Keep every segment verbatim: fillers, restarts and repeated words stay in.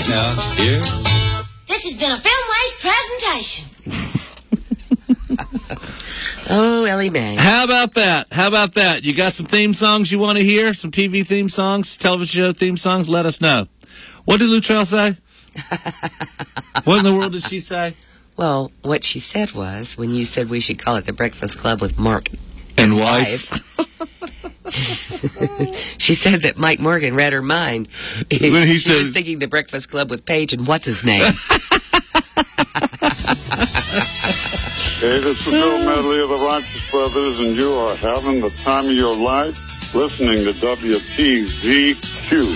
right now, here. This has been a Filmways presentation. Oh, Ellie Mae. How about that? How about that? You got some theme songs you want to hear? Some T V theme songs, television show theme songs? Let us know. What did Luttrell say? What in the world did she say? Well, what she said was, when you said we should call it the Breakfast Club with Mark And, and wife. wife. She said that Mike Morgan read her mind. When he she said, was thinking the Breakfast Club with Paige and what's his name? Hey, this is Bill Medley of the Righteous Brothers, and you are having the time of your life listening to W T Z Q.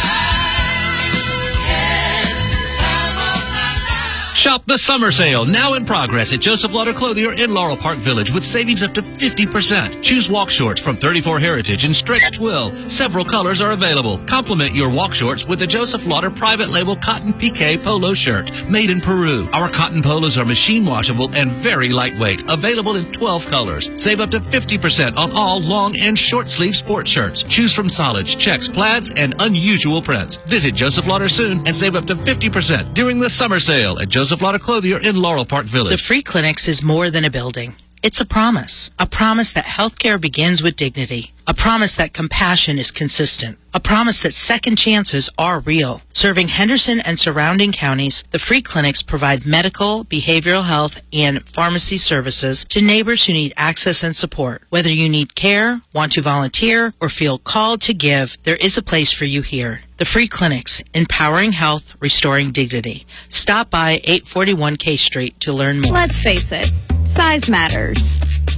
Shop the summer sale, now in progress at Joseph Lauder Clothier in Laurel Park Village with savings up to fifty percent. Choose walk shorts from thirty-four Heritage and Stretch Twill. Several colors are available. Complement your walk shorts with a Joseph Lauder private label cotton piqué polo shirt made in Peru. Our cotton polos are machine washable and very lightweight. Available in twelve colors. Save up to fifty percent on all long and short sleeve sports shirts. Choose from solids, checks, plaids, and unusual prints. Visit Joseph Lauder soon and save up to fifty percent during the summer sale at Joseph Lauder Clothier in Laurel Park Village. The Free Clinics is more than a building. It's a promise. A promise that healthcare begins with dignity. A promise that compassion is consistent. A promise that second chances are real. Serving Henderson and surrounding counties, the Free Clinics provide medical, behavioral health, and pharmacy services to neighbors who need access and support. Whether you need care, want to volunteer, or feel called to give, there is a place for you here. The Free Clinics, empowering health, restoring dignity. Stop by eight forty-one K Street to learn more. Let's face it, size matters.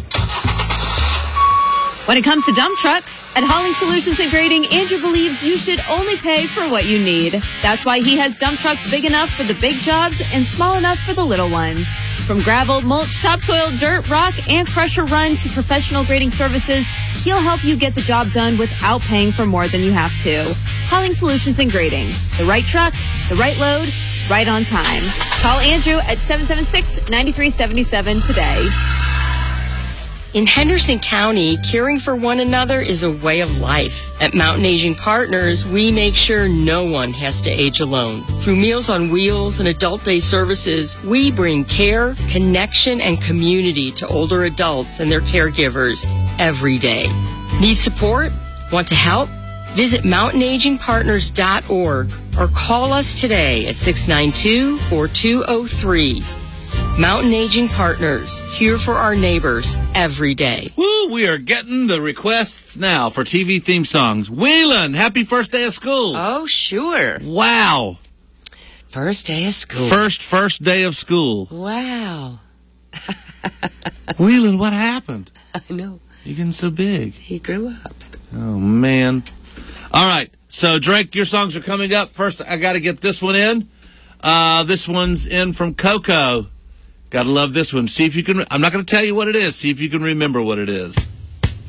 When it comes to dump trucks, at Hauling Solutions and Grading, Andrew believes you should only pay for what you need. That's why he has dump trucks big enough for the big jobs and small enough for the little ones. From gravel, mulch, topsoil, dirt, rock, and crusher run to professional grading services, he'll help you get the job done without paying for more than you have to. Hauling Solutions and Grading. The right truck, the right load, right on time. Call Andrew at seven seven six, nine three seven seven today. In Henderson County, caring for one another is a way of life. At Mountain Aging Partners, we make sure no one has to age alone. Through Meals on Wheels and Adult Day services, we bring care, connection, and community to older adults and their caregivers every day. Need support? Want to help? Visit mountain aging partners dot org or call us today at six nine two, four two zero three. Mountain Aging Partners, here for our neighbors every day. Woo, we are getting the requests now for T V theme songs. Whelan, happy first day of school. Oh, sure. Wow. First day of school. First, first day of school. Wow. Whelan, what happened? I know. You're getting so big. He grew up. Oh, man. All right. So, Drake, your songs are coming up. First, I got to get this one in. Uh, this one's in from Coco. Gotta love this one. See if you can, I'm not going to tell you what it is. See if you can remember what it is.